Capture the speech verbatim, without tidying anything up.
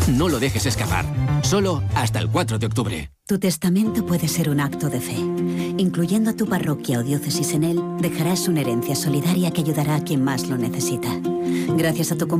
No lo dejes escapar. Solo hasta el cuatro de octubre. Tu testamento puede ser un acto de fe. Incluyendo a tu parroquia o diócesis en él, dejarás una herencia solidaria que ayudará a quien más lo necesita. Gracias a tu